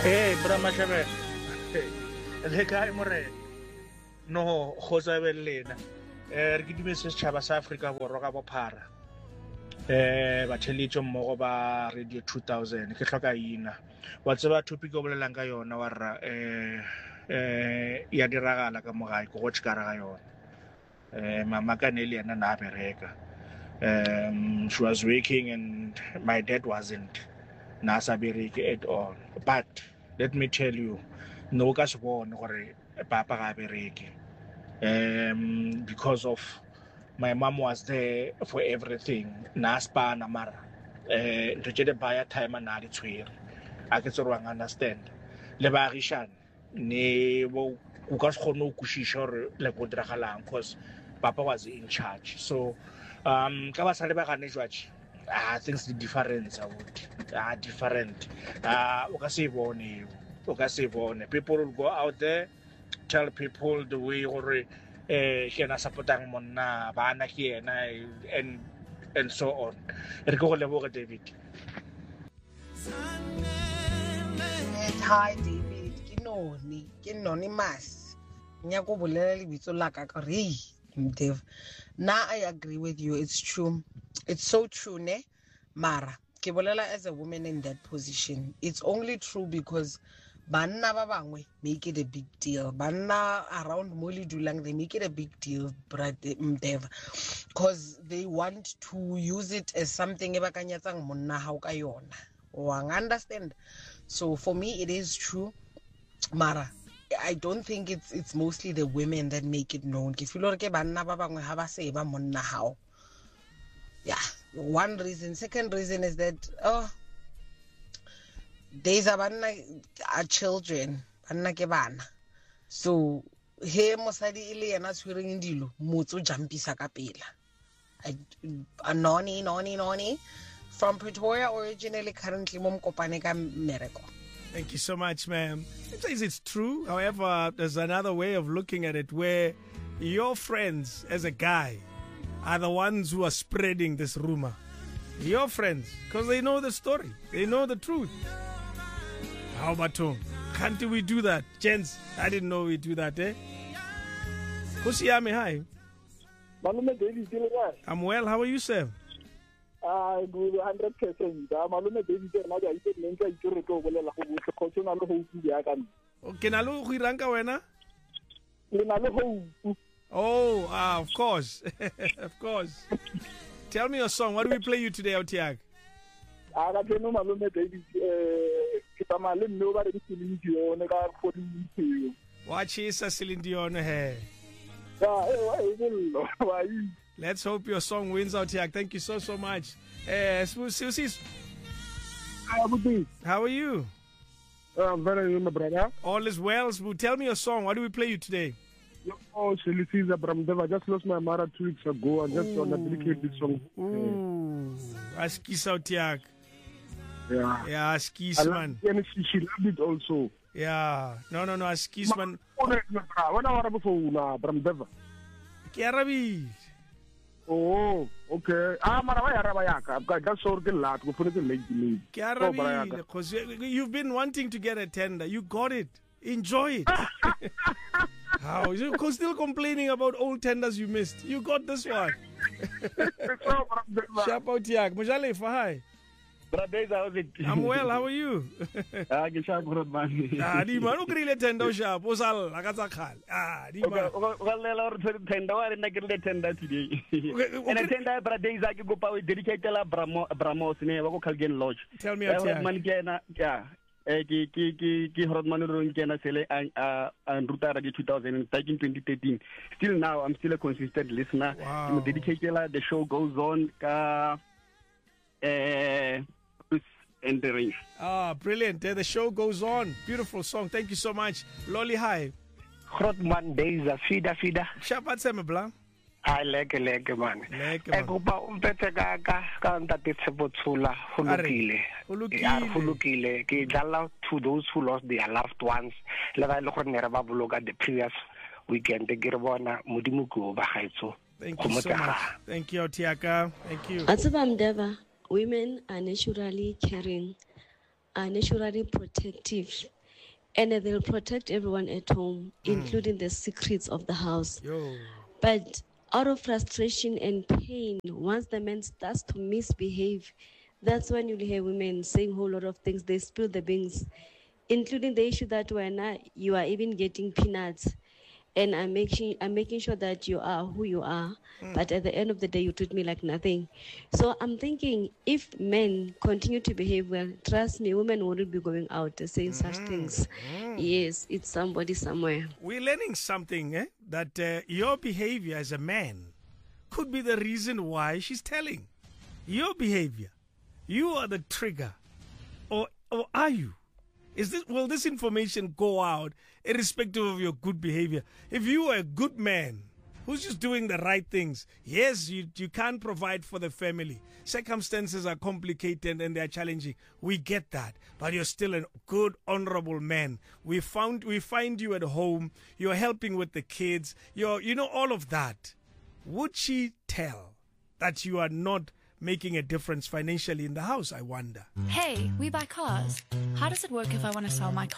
Bra Mashabe. Le kae more. No, khoza belena. Re ke dumetse setšhaba sa Afrika Borwa ka bophara. Ba tšhelitšo mmogo ba Radio 2000 ke hloka ina. Wa tseba topic o bolelang ka yona wa ra ya diragala ka mogae go tšhikara ga yona. Mama ka ne le yena na bereka. She was working and my dad wasn't. Na sa bereke at all. But let me tell you, no ka se bone gore papa ga bereke. Because of my mom was there for everything. Na spa na mara. To get a buyer time na di tswere. I can sort of understand. Le ba rishan ne bo ku ka se kgone go kushisha gore le go diragalang because papa was in charge. So ka ba sa le ba gane jwatši things the difference are different. O ka se bone. People will go out there, tell people the way gore ke na supportang monna bana ke ena and so on. Re go leboga David. Hi David, ke anonymous. Nya go bolela le bitso la ka re Dev. Now I agree with you, it's true. It's so true, ne? Mara, ke bolela as a woman in that position. It's only true because banna ba bangwe make it a big deal. Banna around Moli Dulang, they make it a big deal, Dev, because they want to use it as something ebakanyetsang monna hao ka yona. Wang understand? So for me, it is true, Mara. I don't think it's mostly the women that make it known. Ke feel gore ke banna ba bangwe ha ba se ba monna hao. Yeah, one reason. Second reason is that these are children, banna ke bana. So he mosadi ile yana tshwereng dilo motso jampisa ka pela. Noni from Pretoria, originally, currently mom kopane ka mereko. Thank you so much, ma'am. It says it's true. However, there's another way of looking at it where your friends as a guy are the ones who are spreading this rumor. Your friends, because they know the story. They know the truth. How about you? Can't we do that? Gents, I didn't know we do that, eh? Kusiyami, hi. I'm well. How are you, sir? Good 100%. Malume David na ga ite lenka itore to bolela go botse khotso na le go utlwi ya kana. Okay, na lo go iranka wena? Le na le go. Oh, of course. Of course. Tell me your song. What do we play you today, Otiag? Ga tseno malume David ke tama le nno ba re Celine Dion ka phone you. Watch isa Celine Dion he. Let's hope your song wins out here. Thank you so much. Susis, how are you? I'm very good, my brother. All is well. Tell me your song. What do we play you today? Oh, Shelly Caesar Bramdev. I just lost my mother 2 weeks ago. I just want to dedicate this song. Ooh, Askis out here. Yeah, Askis man. She loved it also. Yeah, no, Askis man. When I was before Bramdev. Kiarabi. Oh, okay. That's so good. Because you've been wanting to get a tender. You got it. Enjoy it. How? You're still complaining about old tenders you missed. You got this one. Sharp out here. Mujale, hi. I'm well. How are you? Di man o krile tender sharp. O sal la ka tsa khale. Di man. Well, tender wa re nna ke le tender today. And tender brother is like go power dedicate la Bramos ne wa go Calgary Lodge. Tell me what man kena ki Hrodman ro nkena sele an ruta radio 2000 back in 2013. Still now I'm still a consistent listener. Wow. Dedicate la the show goes on ka and the ring. Brilliant. The show goes on. Beautiful song. Thank you so much. Lolly, hi. Hrodman days fida. Shapat se me bla. I like man. Ekupa umpete ka ntate Tsebotsula hulukile ke dala to those who lost their loved ones. Le ba le go nne re ba boloka the previous weekend ke re bona modimo go ba gaetso. Thank you so much. Thank you, Otiaka. Thank you. Atsibamdeva, women are naturally caring, are naturally protective, and they'll protect everyone at home, including the secrets of the house. But out of frustration and pain, once the man starts to misbehave, that's when you'll hear women saying a whole lot of things. They spill the beans, including the issue that when you are even getting peanuts, and I'm making sure that you are who you are, but at the end of the day, you treat me like nothing. So I'm thinking, if men continue to behave well, trust me, women wouldn't be going out saying such things. Yes, it's somebody somewhere. We're learning something, that your behavior as a man could be the reason why she's telling. Your behavior. You are the trigger. Or are you? Will this information go out irrespective of your good behavior? If you are a good man who's just doing the right things, yes, you can't provide for the family. Circumstances are complicated and they're challenging. We get that. But you're still a good, honorable man. We find you at home. You're helping with the kids. All of that. Would she tell that you are not making a difference financially in the house, I wonder? Hey, we buy cars. How does it work if I want to sell my car?